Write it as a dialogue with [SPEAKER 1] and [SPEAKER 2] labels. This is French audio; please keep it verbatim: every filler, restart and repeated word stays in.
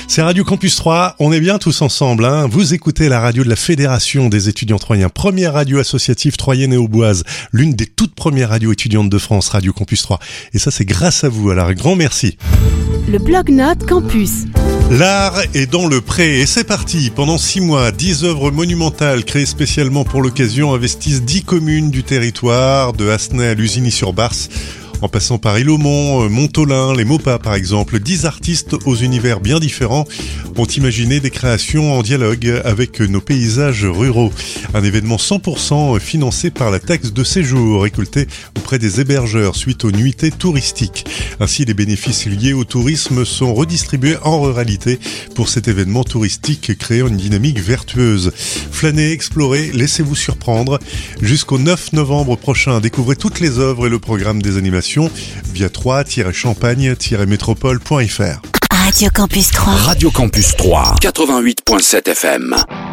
[SPEAKER 1] C'est Radio Campus trois, on est bien tous ensemble, hein. Vous écoutez la radio de la Fédération des étudiants troyens, première radio associative troyenne et auboise, l'une des toutes premières radios étudiantes de France, Radio Campus trois. Et ça, c'est grâce à vous, alors un grand merci.
[SPEAKER 2] Le blog-notes Campus.
[SPEAKER 1] L'art est dans le pré et c'est parti. Pendant six mois, dix œuvres monumentales créées spécialement pour l'occasion investissent dix communes du territoire, de Hassenay à Lusigny-sur-Barse. En passant par Ilomont, Montolin, les Maupas par exemple, dix artistes aux univers bien différents ont imaginé des créations en dialogue avec nos paysages ruraux. Un événement cent pour cent financé par la taxe de séjour récoltée auprès des hébergeurs suite aux nuitées touristiques. Ainsi, les bénéfices liés au tourisme sont redistribués en ruralité pour cet événement touristique créant une dynamique vertueuse. Flânez, explorez, laissez-vous surprendre. Jusqu'au neuf novembre prochain, découvrez toutes les œuvres et le programme des animations via trois tiret champagne tiret métropole point f r.
[SPEAKER 2] Radio Campus trois.
[SPEAKER 3] Radio Campus trois, quatre-vingt-huit virgule sept F M.